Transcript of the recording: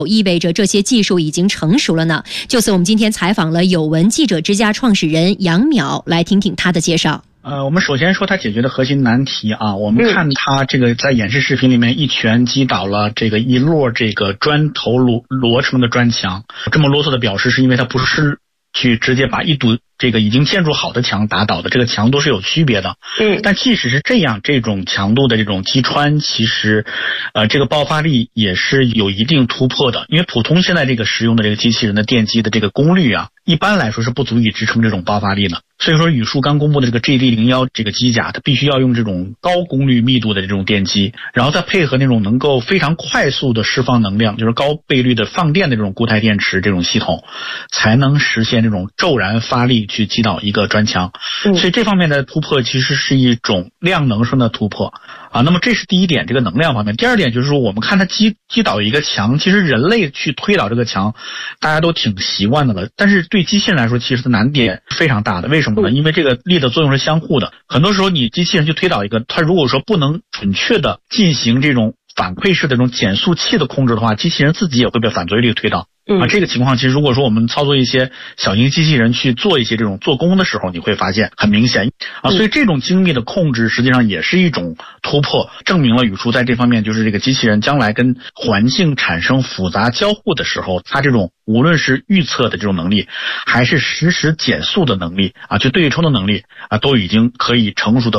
意味着这些技术已经成熟了呢？就此，我们今天采访了有闻记者之家创始人杨淼，来听听他的介绍。 我们首先说它解决的核心难题啊，我们看它这个在演示视频里面一拳击倒了这个一摞这个砖头摞成的砖墙，这么啰嗦的表示是因为它不是去直接把一堵这个已经建筑好的墙打倒的，这个强度是有区别的。但即使是这样，这种强度的这种击穿，其实这个爆发力也是有一定突破的。因为普通现在这个使用的这个机器人的电机的这个功率啊，一般来说是不足以支撑这种爆发力的。所以说宇树刚公布的这个 GD01 这个机甲，它必须要用这种高功率密度的这种电机，然后再配合那种能够非常快速的释放能量，就是高倍率的放电的这种固态电池这种系统，才能实现这种骤然发力去击倒一个砖墙。所以这方面的突破其实是一种量能上的突破啊。那么这是第一点，这个能量方面。第二点就是说，我们看它击倒一个墙，其实人类去推倒这个墙大家都挺习惯的了，但是对机器人来说其实难点非常大的。为什么呢？因为这个力的作用是相互的，很多时候你机器人去推倒一个，它如果说不能准确的进行这种反馈式的这种减速器的控制的话，机器人自己也会被反作用力推倒。这个情况其实如果说我们操作一些小型机器人去做一些这种做工的时候，你会发现很明显啊。所以这种精密的控制实际上也是一种突破，证明了宇树在这方面就是这个机器人将来跟环境产生复杂交互的时候，它这种无论是预测的这种能力，还是实时减速的能力啊，就对冲的能力啊，都已经可以成熟的